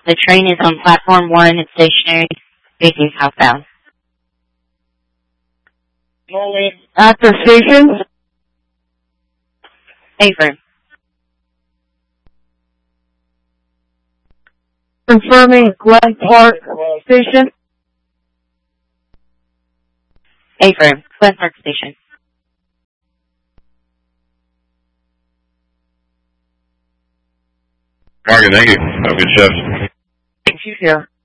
The train is on platform 1. It's stationary, facing southbound. At the station. Affirm. Confirming Glen Park Station. Affirm. Glen Park Station. Morgan, thank you. Have a good shift. Thank you, sir.